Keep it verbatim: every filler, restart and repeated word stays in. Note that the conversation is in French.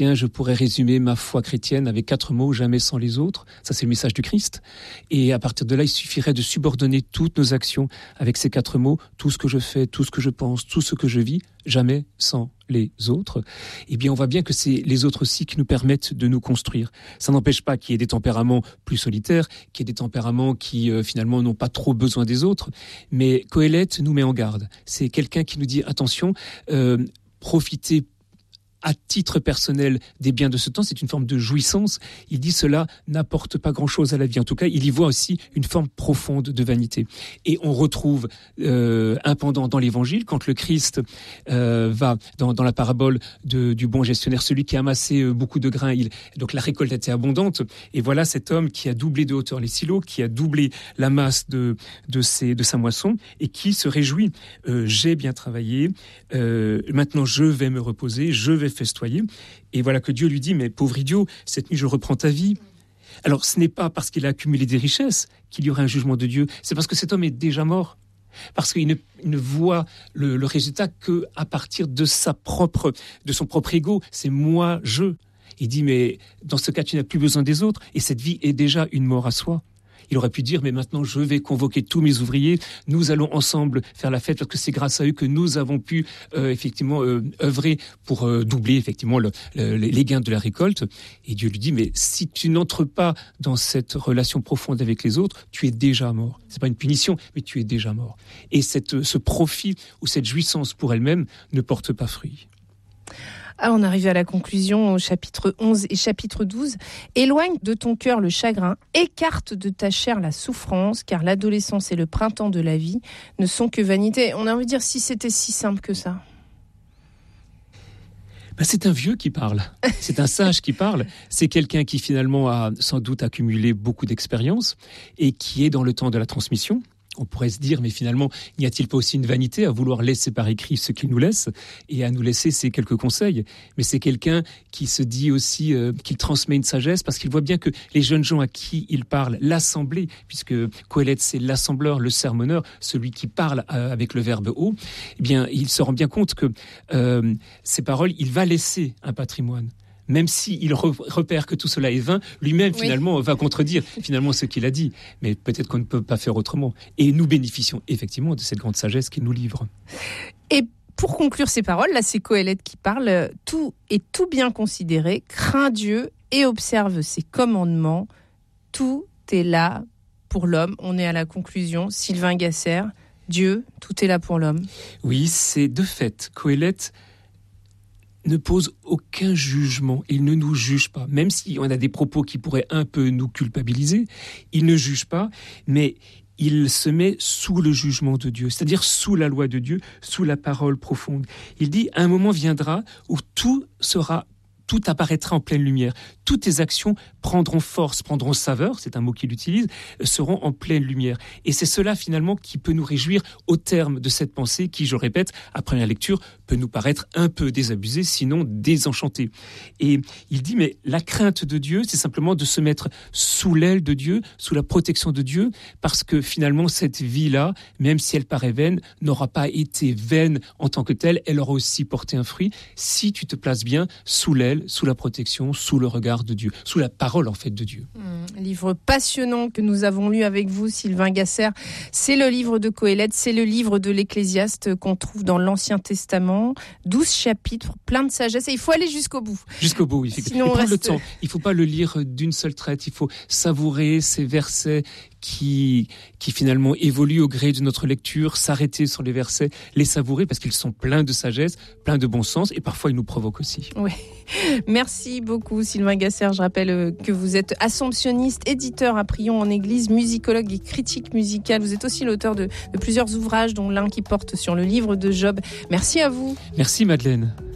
Je pourrais résumer ma foi chrétienne avec quatre mots, jamais sans les autres. Ça, c'est le message du Christ. Et à partir de là, il suffirait de subordonner toutes nos actions avec ces quatre mots, tout ce que je fais, tout ce que je pense, tout ce que je vis, jamais sans les autres. Eh bien, on voit bien que c'est les autres aussi qui nous permettent de nous construire. Ça n'empêche pas qu'il y ait des tempéraments plus solitaires, qu'il y ait des tempéraments qui, euh, finalement, n'ont pas trop besoin des autres. Mais Qoheleth nous met en garde. C'est quelqu'un qui nous dit, attention, euh, profitez à titre personnel des biens de ce temps, c'est une forme de jouissance. Il dit cela n'apporte pas grand-chose à la vie. En tout cas, il y voit aussi une forme profonde de vanité. Et on retrouve euh, un pendant dans l'Évangile, quand le Christ euh, va dans, dans la parabole de, du bon gestionnaire, celui qui a amassé beaucoup de grains. Il, donc la récolte était abondante. Et voilà cet homme qui a doublé de hauteur les silos, qui a doublé la masse de, de, ses, de sa moisson et qui se réjouit. Euh, j'ai bien travaillé, euh, maintenant je vais me reposer, je vais festoyer. Et voilà que Dieu lui dit, mais pauvre idiot, cette nuit je reprends ta vie. Alors ce n'est pas parce qu'il a accumulé des richesses qu'il y aurait un jugement de Dieu, c'est parce que cet homme est déjà mort. Parce qu'il ne, il ne voit le, le résultat qu'à partir de sa propre, de son propre ego. C'est moi, je. Il dit, mais dans ce cas, tu n'as plus besoin des autres. Et cette vie est déjà une mort à soi. Il aurait pu dire, mais maintenant je vais convoquer tous mes ouvriers, nous allons ensemble faire la fête parce que c'est grâce à eux que nous avons pu euh, effectivement euh, œuvrer pour euh, doubler effectivement le, le, les gains de la récolte. Et Dieu lui dit, mais si tu n'entres pas dans cette relation profonde avec les autres, tu es déjà mort. C'est pas une punition, mais tu es déjà mort. Et cette, ce profit ou cette jouissance pour elle-même ne porte pas fruit. Ah, on arrive à la conclusion au chapitre onze et chapitre douze. Éloigne de ton cœur le chagrin, écarte de ta chair la souffrance, car l'adolescence et le printemps de la vie ne sont que vanité. On a envie de dire si c'était si simple que ça. Ben c'est un vieux qui parle, c'est un sage qui parle, c'est quelqu'un qui finalement a sans doute accumulé beaucoup d'expérience et qui est dans le temps de la transmission. On pourrait se dire, mais finalement, n'y a-t-il pas aussi une vanité à vouloir laisser par écrit ce qu'il nous laisse et à nous laisser ces quelques conseils ? Mais c'est quelqu'un qui se dit aussi euh, qu'il transmet une sagesse parce qu'il voit bien que les jeunes gens à qui il parle, l'assemblée, puisque Qoheleth c'est l'assembleur, le sermonneur, celui qui parle euh, avec le verbe haut, eh bien, il se rend bien compte que euh, ces paroles, il va laisser un patrimoine. Même s'il repère que tout cela est vain, lui-même, oui. finalement, va contredire finalement ce qu'il a dit. Mais peut-être qu'on ne peut pas faire autrement. Et nous bénéficions effectivement de cette grande sagesse qu'il nous livre. Et pour conclure ces paroles, là, c'est Qoheleth qui parle. Tout est tout bien considéré, crains Dieu et observe ses commandements. Tout est là pour l'homme. On est à la conclusion. Sylvain Gasser, Dieu, tout est là pour l'homme. Oui, c'est de fait. Qoheleth ne pose aucun jugement, il ne nous juge pas, même si on a des propos qui pourraient un peu nous culpabiliser, il ne juge pas, mais il se met sous le jugement de Dieu, c'est-à-dire sous la loi de Dieu, sous la parole profonde. Il dit, un moment viendra où tout sera tout apparaîtra en pleine lumière. Toutes tes actions prendront force, prendront saveur, c'est un mot qu'il utilise, seront en pleine lumière. Et c'est cela finalement qui peut nous réjouir au terme de cette pensée qui, je répète, à première lecture, peut nous paraître un peu désabusée, sinon désenchantée. Et il dit, mais la crainte de Dieu, c'est simplement de se mettre sous l'aile de Dieu, sous la protection de Dieu, parce que finalement cette vie-là, même si elle paraît vaine, n'aura pas été vaine en tant que telle, elle aura aussi porté un fruit si tu te places bien sous l'aile, sous la protection, sous le regard de Dieu, sous la parole en fait de Dieu. Mmh, livre passionnant que nous avons lu avec vous, Sylvain Gasser. C'est le livre de Qoheleth, c'est le livre de l'Ecclésiaste qu'on trouve dans l'Ancien Testament. douze chapitres, plein de sagesse et il faut aller jusqu'au bout. Jusqu'au bout, oui. Sinon, il faut reste... le temps. Il ne faut pas le lire d'une seule traite, il faut savourer ces versets qui, qui finalement évoluent au gré de notre lecture, s'arrêter sur les versets, les savourer parce qu'ils sont pleins de sagesse, pleins de bon sens et parfois ils nous provoquent aussi. Oui. Merci beaucoup Sylvain Gasser. Je rappelle que vous êtes assomptionniste, éditeur à Prions en Église, musicologue et critique musicale. Vous êtes aussi l'auteur de, de plusieurs ouvrages, dont l'un qui porte sur le livre de Job. Merci à vous. Merci Madeleine.